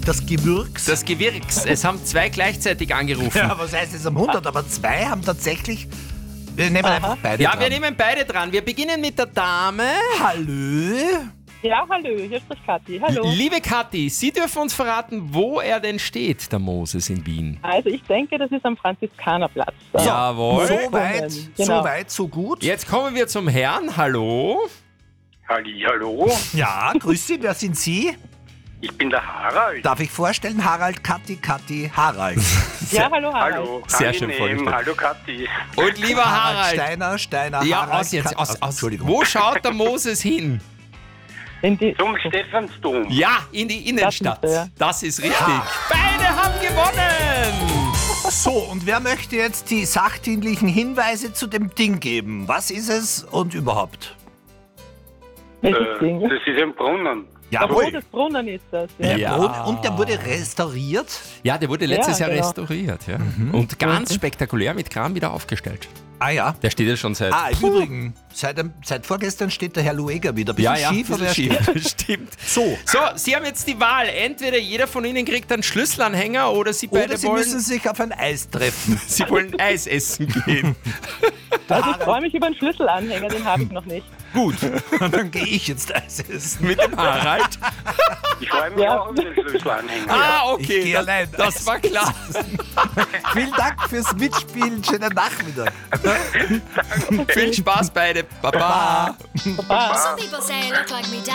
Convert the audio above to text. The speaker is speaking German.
Das Gewürks. Das Gewirks. Es haben 2 gleichzeitig angerufen. Ja, was heißt es am 100? Aber 2 haben tatsächlich... Wir nehmen einfach beide Ja, dran. wir nehmen beide dran. Wir beginnen mit der Dame. Hallo? Ja, hallo, hier spricht Kathi. Hallo. Liebe Kathi, Sie dürfen uns verraten, wo er denn steht, der Moses in Wien. Also ich denke, das ist am Franziskanerplatz. Jawohl. So weit, so gut. Jetzt kommen wir zum Herrn. Hallo. Hallo, Ja, grüß Sie, wer sind Sie? ich bin der Harald. Darf ich vorstellen? Harald, Kathi, Harald. Ja, hallo, Harald. Hallo, Sehr schön angenehm. vorgestellt. Hallo Kathi. Und lieber Harald. Steiner, Ja, Harald. aus jetzt. Aus. Entschuldigung. Wo schaut der Moses hin? In die, Zum Stephansdom. Ja, in die Innenstadt. Das ist er. Das ist richtig. Beide haben gewonnen. So, und wer möchte jetzt die sachdienlichen Hinweise zu dem Ding geben? Was ist es und überhaupt? welches Ding? Das ist ein Brunnen. Oh, das Brunnen ist das. Ja. Ja. Und der wurde restauriert. Ja, der wurde letztes Ja, Jahr genau. restauriert. Ja. Und ganz spektakulär mit Kram wieder aufgestellt. Ah ja. Der steht ja schon seit... Im Übrigen, seit vorgestern steht der Herr Lueger wieder. Bisschen schief, aber er bisschen steht. schief. Stimmt. So. So, Sie haben jetzt die Wahl. Entweder jeder von Ihnen kriegt einen Schlüsselanhänger oder Sie beide Oder Sie wollen... müssen sich auf ein Eis treffen. Sie wollen Eis essen gehen. Also ich freue mich über einen Schlüsselanhänger, den habe ich noch nicht. Gut, Und dann gehe ich jetzt Eis essen. mit dem Harald. Ich freue mich Ja. auch über den Schlüsselanhänger. Ah, Ich okay, gehe allein. das war klar. Vielen Dank fürs Mitspielen. Schönen Nachmittag. Viel Spaß beide. Baba. Baba. Some people say I look like me dad.